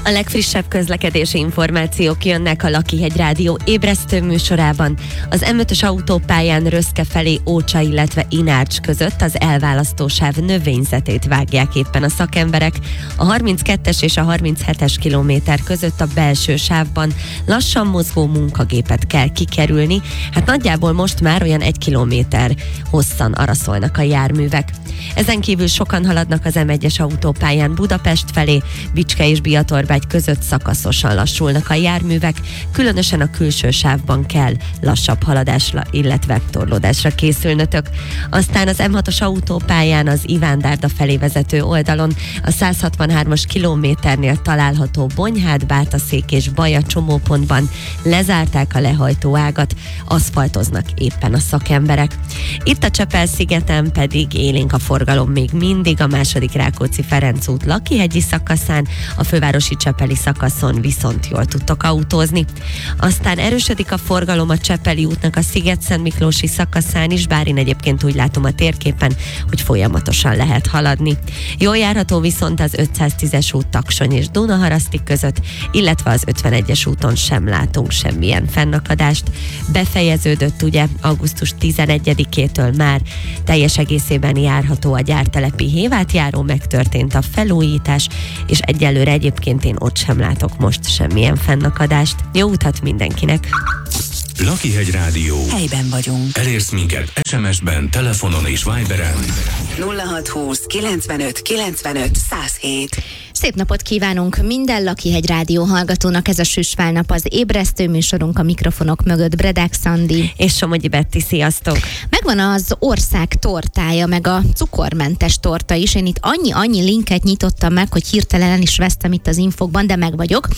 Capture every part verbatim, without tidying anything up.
A legfrissebb közlekedési információk jönnek a Lakihegy Rádió ébresztő műsorában. Az em ötös autópályán Röszke felé Ócsa, illetve Inárcs között az elválasztósáv növényzetét vágják éppen a szakemberek. A harminckettes és a harminchetes kilométer között a belső sávban lassan mozgó munkagépet kell kikerülni. Hát nagyjából most már olyan egy kilométer hosszan araszolnak a járművek. Ezen kívül sokan haladnak az em egyes autópályán Budapest felé, Bicske és Biatorbágy között szakaszosan lassulnak a járművek, különösen a külső sávban kell lassabb haladásra, illetve torlódásra készülnötök. Aztán az em hatos autópályán az Ivándárda felé vezető oldalon a száz hatvanhármas kilométernél található Bonyhád, Bátaszék és Baja csomópontban lezárták a lehajtó ágat, aszfaltoznak éppen a szakemberek. Itt a Csepel-szigeten pedig élénk a forgalom még mindig a második Rákóczi-Ferenc út Lakihegyi szakaszán, a fővárosi Csepeli szakaszon viszont jól tudtok autózni. Aztán erősödik a forgalom a Csepeli útnak a Sziget-Szentmiklósi szakaszán is, bár én egyébként úgy látom a térképen, hogy folyamatosan lehet haladni. Jól járható viszont az ötszáztízes út Taksony és Dunaharaszti között, illetve az ötvenegyes úton sem látunk semmilyen fennakadást. Befejeződött ugye augusztus tizenegyedikétől már teljes egészében járható a gyártelepi Hévátjáró, megtörtént a felújítás, és egyelőre egyébként én ott sem látok most semmilyen fennakadást. Jó utat mindenkinek! Lakihegy Rádió. Helyben vagyunk. Elérsz minket es em es-ben, telefonon és Viberen. nulla hatszázhúsz kilencvenöt kilencvenöt száz hét. Szép napot kívánunk minden Lakihegy Rádió hallgatónak, ez a Süsválnap, az ébresztő műsorunk, a mikrofonok mögött Bredák Szandi. És Somogyi Betti, sziasztok! Megvan az ország tortája, meg a cukormentes torta is. Én itt annyi-annyi linket nyitottam meg, hogy hirtelen el is vesztem itt az infokban, de meg vagyok.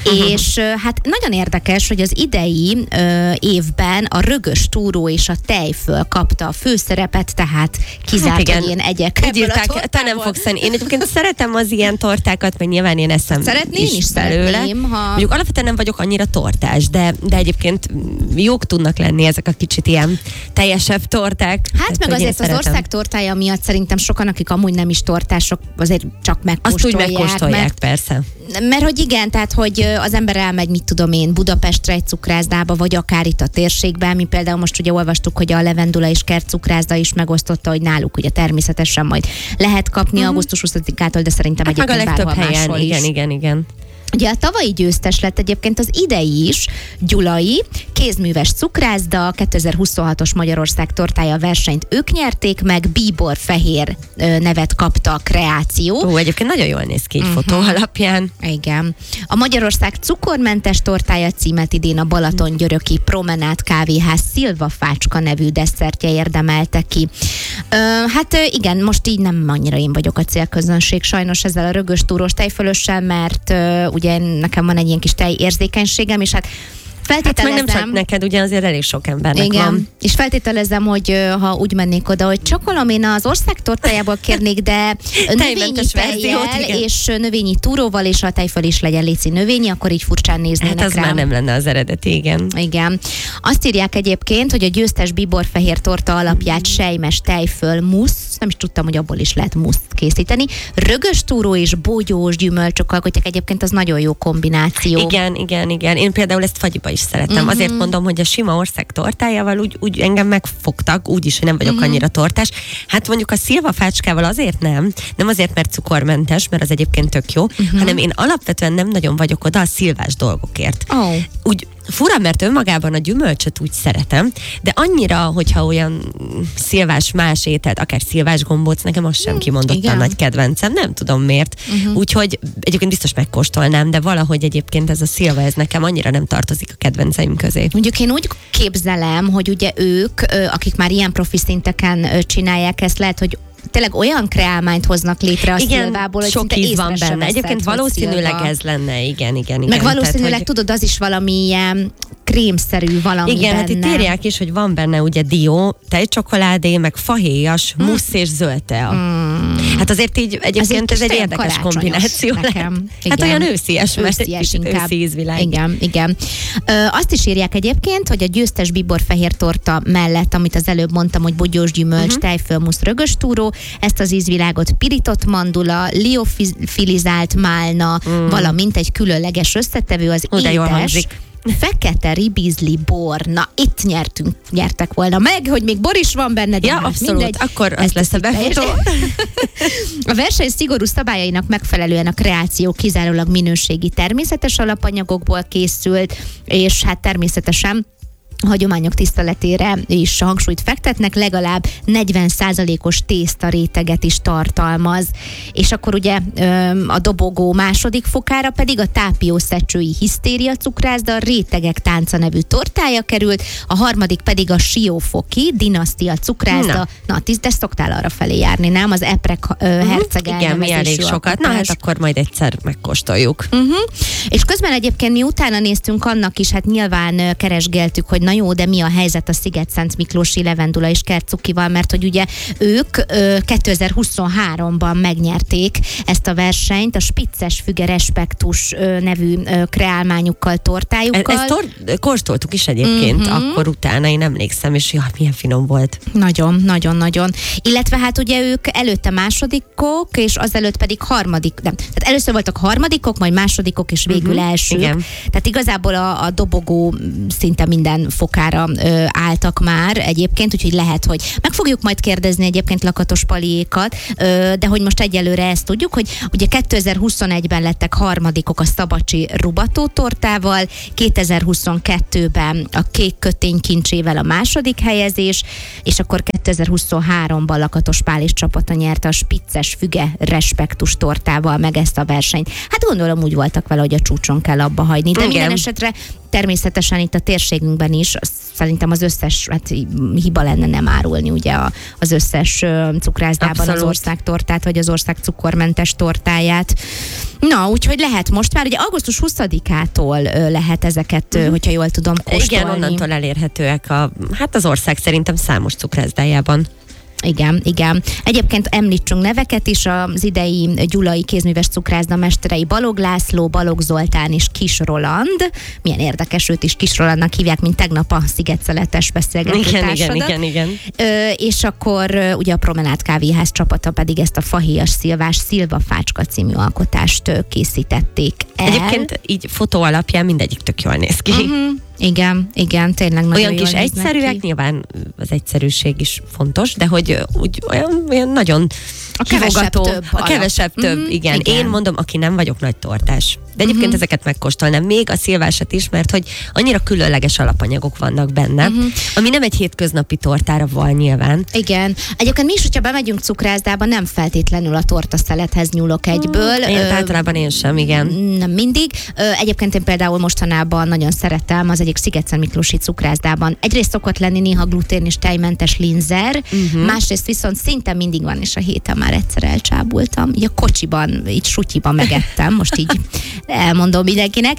És hát nagyon érdekes, hogy az idei ö, évben a rögös túró és a tejföl kapta a főszerepet, tehát kizárt, hát hogy én egyek ebből írták, a tortából. Te nem fogsz enni. Én egyébként szeretem az ilyen tortákat, meg nyilván én eszem Szeretné, is, én is belőle. Szeretném, ha... Mondjuk alapvetően nem vagyok annyira tortás, de, de egyébként jók tudnak lenni ezek a kicsit ilyen teljesebb torták. Hát ezt meg azért az ország tortája miatt szerintem sokan, akik amúgy nem is tortások, azért csak megkóstolják. Azt úgy megkóstolják, mert, persze. Mert hogy igen, tehát hogy az ember elmegy, mit tudom én, Budapestre egy cukrászdába, vagy akár itt a térségben. Mi például most ugye olvastuk, hogy a Levendula és Kert cukrászda is megosztotta, hogy náluk ugye természetesen majd lehet kapni mm-hmm. augusztus huszadikától, de szerintem hát egyébként meg a legtöbb helyen, máshol igen, is. igen, igen. Ugye a tavalyi győztes lett egyébként az idei is, Gyulai, kézműves cukrászda, kétezer-huszonhatos Magyarország tortája versenyt ők nyerték meg, Bíbor Fehér nevet kapta a kreáció. Ó, egyébként nagyon jól néz ki így uh-huh. fotó alapján. Igen. A Magyarország cukormentes tortája címet idén a Balaton-Györöki Promenát Kávéház Szilva Fácska nevű desszertje érdemelte ki. Ö, hát igen, most így nem annyira én vagyok a célközönség sajnos ezzel a rögös túrós tejfölössel, mert ö, ugye nekem van egy ilyen kis tejérzékenységem, és hát feltételezem... Hát meg nem csak neked, ugye azért elég sok embernek igen, van. És feltételezem, hogy ha úgy mennék oda, hogy csokolom, én az ország tortájából kérnék, de növényi tejjel és növényi túróval, és a tejföl is legyen léci növényi, akkor így furcsán néznének hát az rám. már nem lenne az eredeti, igen. Igen. Azt írják egyébként, hogy a győztes Bíborfehér torta alapját sejmes tejföl musz, nem is tudtam, hogy abból is lehet muszt készíteni. Rögös túró és bogyós gyümölcsök alkotják, egyébként az nagyon jó kombináció. Igen, igen, igen. Én például ezt fagyiba is szeretem. Uh-huh. Azért mondom, hogy a sima ország tortájával úgy, úgy engem megfogtak, úgy is, hogy nem vagyok uh-huh. annyira tortás. Hát mondjuk a Szilva Fácskával azért nem, nem azért, mert cukormentes, mert az egyébként tök jó, uh-huh. hanem én alapvetően nem nagyon vagyok oda a szilvás dolgokért. Oh. Úgy fura, mert önmagában a gyümölcsöt úgy szeretem, de annyira, hogyha olyan szilvás más ételt, akár szilvás gombóc, nekem az sem kimondottan igen. nagy kedvencem, nem tudom miért. Uh-huh. Úgyhogy egyébként biztos megkóstolnám, de valahogy egyébként ez a szilva, ez nekem annyira nem tartozik a kedvenceim közé. Mondjuk én úgy képzelem, hogy ugye ők, akik már ilyen profi szinteken csinálják ezt, lehet, hogy tényleg olyan kreálmányt hoznak létre a igen, szilvából, hogy sok íz van benne. Egyébként valószínűleg szilva. Ez lenne, igen, igen, igen. Meg valószínűleg tehát, tudod, az is valami ilyen krémszerű valami igen, benne. hát itt írják is, hogy van benne ugye dió, tejcsokoládé, meg fahéjas, mm. mussz és zöld tea. Mm. Hmm. Hát azért így egyébként ez egy érdekes kombináció. Nekem. Hát olyan őszies, mert őszies inkább. Őszi ízvilág. Igen, igen. Ö, azt is írják egyébként, hogy a győztes bíborfehér torta mellett, amit az előbb mondtam, hogy bogyós gyümölcs, uh-huh. tejfölmusz, rögös túró, ezt az ízvilágot pirított mandula, liofilizált málna, mm. valamint egy különleges összetevő, az Ó, édes, fekete ribizli bor. Na, itt nyertünk, nyertek volna meg, hogy még bor is van benne, de ja, hát abszolút, mindegy. akkor az lesz a befutó. A verseny szigorú szabályainak megfelelően a kreáció kizárólag minőségi természetes alapanyagokból készült, és hát természetesen a hagyományok tiszteletére is hangsúlyt fektetnek, legalább negyven százalékos tészta réteget is tartalmaz. És akkor ugye a dobogó második fokára pedig a tápiószecsői hisztéria cukrászda rétegek tánca nevű tortája került, a harmadik pedig a siófoki dinasztia cukrászda. Na, Na tíz, de szoktál arra felé járni, nem? Az eprek uh, herceg uh-huh. Igen, mi elég sokat. Na hát akkor majd egyszer megkóstoljuk. Uh-huh. És közben egyébként mi utána néztünk annak is, hát nyilván keresgéltük, hogy na jó, de mi a helyzet a Sziget-Szent Miklósi levendula és kertcukival, mert hogy ugye ők ö, kétezer-huszonháromban megnyerték ezt a versenyt, a Spicces Füge Respektus ö, nevű ö, kreálmányukkal, tortájukkal. E- ezt tor- kóstoltuk is egyébként, uh-huh. akkor utána én emlékszem, és jaj, milyen finom volt. Nagyon, nagyon, nagyon. Illetve hát ugye ők előtte másodikok, és azelőtt pedig harmadik, nem, tehát először voltak harmadikok, majd másodikok, és végül uh-huh. elsők. Igen. Tehát igazából a, a dobogó szinte minden fokára ö, álltak már egyébként, úgyhogy lehet, hogy meg fogjuk majd kérdezni egyébként Lakatos Paliékat, ö, de hogy most egyelőre ezt tudjuk, hogy ugye kétezer-huszonegyben lettek harmadikok a szabadsi rubató tortával, kétezer-huszonkettőben a kék köténykincsével a második helyezés, és akkor kétezer-huszonháromban Lakatos Pál és csapata nyerte a Spicces Füge Respektus tortával meg ezt a versenyt. Hát gondolom úgy voltak vele, hogy a csúcson kell abba hagyni, de igen. Minden esetre természetesen itt a térségünkben is szerintem az összes, hát hiba lenne nem árulni ugye a, az összes uh, cukrászdában Abszolút. Az ország tortát, vagy az ország cukormentes tortáját. Na, úgyhogy lehet most már, ugye augusztus huszadikától uh, lehet ezeket, uh, hogyha jól tudom, kóstolni. Igen, onnantól elérhetőek a, hát az ország szerintem számos cukrászdájában. Igen, igen. Egyébként említsünk neveket is, az idei gyulai kézműves cukrászda mesterei Balog László, Balog Zoltán és Kis Roland. Milyen érdekes, őt is Kis Rolandnak hívják, mint tegnap a Sziget-Szeletes beszélgető igen, társadat. igen, igen, igen. Ö, és akkor ö, ugye a Promenád Kávéház csapata pedig ezt a fahéjas szilvás Szilva Fácska című alkotást ö, készítették el. Egyébként így fotó alapján mindegyik tök jól néz ki. Uh-huh. Igen, igen, tényleg nagyon olyan kis egyszerűek, nyilván az egyszerűség is fontos, de hogy úgy olyan, olyan nagyon a kevesebb több. A kevesebb alap. több, Mm-hmm, igen. igen. Én mondom, aki nem vagyok nagy tortás. De egyébként mm-hmm. ezeket megkóstolnám, még a szilvásat is, mert hogy annyira különleges alapanyagok vannak benne, mm-hmm. ami nem egy hétköznapi tortára van nyilván. Igen. Egyébként mi is, hogyha bemegyünk cukrászdába, nem feltétlenül a tortaszelethez nyúlok egyből. Mm, én Ö, általában én sem, igen. Nem mindig. Ö, egyébként én például mostanában nagyon szeretem az egyik Sziget-Szent Miklósi cukrászdában. Egyrészt szokott lenni néha glutén és tejmentes linzer, uh-huh. másrészt viszont szinte mindig van, és a héten már egyszer elcsábultam. Így a kocsiban, így sutyiban megettem, most így elmondom mindenkinek.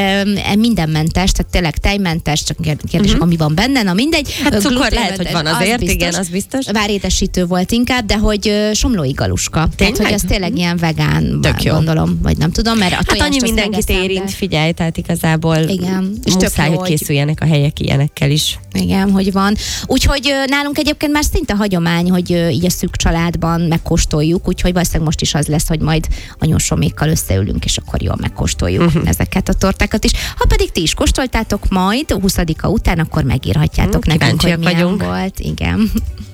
E, mindenmentes, tehát tényleg tejmentes, csak kérdés, uh-huh. ami van benne, na mindegy. Hát cukor lehet, hogy van azért, az igen, az biztos. Várétesítő volt inkább, de hogy somlói galuska. Tehát, hogy az tényleg ilyen vegán, tök jó. Gondolom, vagy nem tudom, mert a hát annyi mindenkit érint, de... figyelj, tehát igazából igen. És muszáj, hogy készüljenek a helyek ilyenekkel is. Igen, hogy van. Úgyhogy nálunk egyébként már szinte hagyomány, hogy így a szűk családban megkóstoljuk, úgyhogy valószínűleg most is az lesz, hogy majd anyósomékkal összeülünk, és akkor jól megkóstoljuk uh-huh. ezeket a tortákat is. Ha pedig ti is kóstoltátok majd huszadika után, akkor megírhatjátok uh, nekünk, hogy milyen vagyunk. volt. Igen.